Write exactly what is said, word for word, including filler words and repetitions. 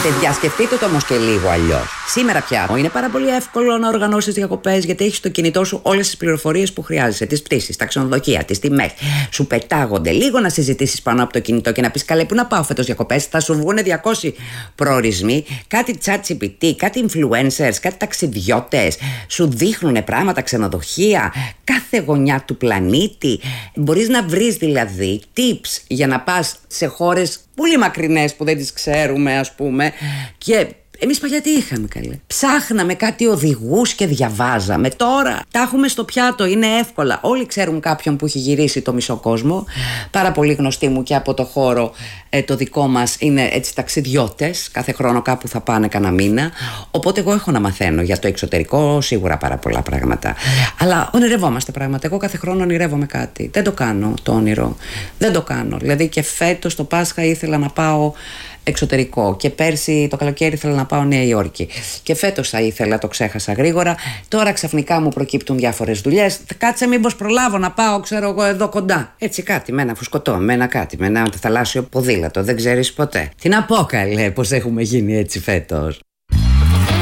Παιδιά, σκεφτείτε το όμως και λίγο αλλιώς. Σήμερα πια είναι πάρα πολύ εύκολο να οργανώσεις διακοπές, γιατί έχεις στο κινητό σου όλες τις πληροφορίες που χρειάζεσαι. Τις πτήσεις, τα ξενοδοχεία, τις τιμές. Σου πετάγονται. Λίγο να συζητήσεις πάνω από το κινητό και να πεις: καλέ, πού να πάω φέτος διακοπές? Θα σου βγουν διακόσιοι προορισμοί, κάτι ChatGPT, κάτι influencers, κάτι ταξιδιώτες. Σου δείχνουν πράγματα, ξενοδοχεία, κάθε γωνιά του πλανήτη. Μπορείς να βρεις δηλαδή tips για να πας σε χώρες πολύ μακρινές που δεν τις ξέρουμε, ας πούμε. Και εμείς παλιά τι είχαμε, καλέ? Ψάχναμε κάτι οδηγούς και διαβάζαμε. Τώρα τα έχουμε στο πιάτο, είναι εύκολα. Όλοι ξέρουν κάποιον που έχει γυρίσει το μισό κόσμο. Πάρα πολύ γνωστοί μου και από το χώρο ε, το δικό μας είναι έτσι ταξιδιώτες. Κάθε χρόνο κάπου θα πάνε κανένα μήνα. Οπότε εγώ έχω να μαθαίνω για το εξωτερικό σίγουρα πάρα πολλά πράγματα. Αλλά ονειρευόμαστε πράγματα. Εγώ κάθε χρόνο ονειρεύομαι κάτι. Δεν το κάνω το όνειρο. Δεν το κάνω. Δηλαδή και φέτος το Πάσχα ήθελα να πάω εξωτερικό. Και πέρσι το καλοκαίρι ήθελα να πάω Νέα Υόρκη. Και φέτος θα ήθελα, το ξέχασα γρήγορα. Τώρα ξαφνικά μου προκύπτουν διάφορες δουλειές. Κάτσε, μήπως προλάβω να πάω, ξέρω εγώ, εδώ κοντά. Έτσι κάτι, με ένα φουσκωτό, με ένα κάτι, με ένα θαλάσσιο ποδήλατο. Δεν ξέρεις ποτέ. Τι να πω, καλέ, πως έχουμε γίνει έτσι φέτος.